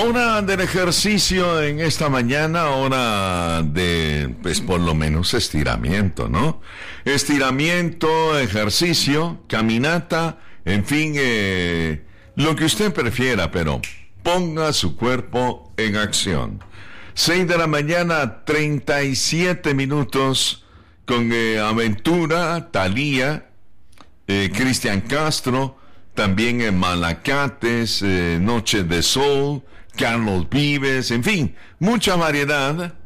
Hora del ejercicio en esta mañana, hora de, pues por lo menos estiramiento, ¿no? Estiramiento, ejercicio, caminata, en fin, lo que usted prefiera, pero ponga su cuerpo en acción. 6 de la mañana, 37 minutos, con Aventura, Thalía, Cristian Castro, también en Malacates, Noche de Sol, Carlos Vives, en fin, mucha variedad